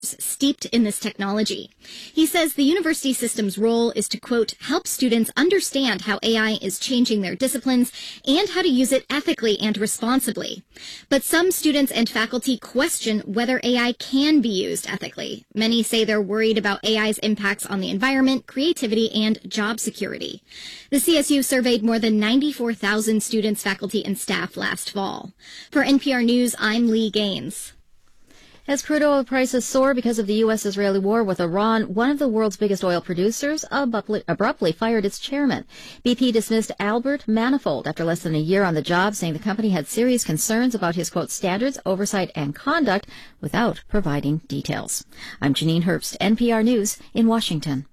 steeped in this technology. He says the university system's role is to, quote, help students understand how AI is changing their disciplines and how to use it ethically and responsibly. But some students and faculty question whether AI can be used ethically. Many say they're worried about AI's impacts on the environment, creativity, and job security. The CSU surveyed more than 94,000 students, faculty, and staff last fall. For NPR News, I'm Lee Gaines. As crude oil prices soar because of the U.S.-Israeli war with Iran, one of the world's biggest oil producers abruptly fired its chairman. BP dismissed Albert Manifold after less than a year on the job, saying the company had serious concerns about his, quote, standards, oversight, and conduct without providing details. I'm Janine Herbst, NPR News in Washington.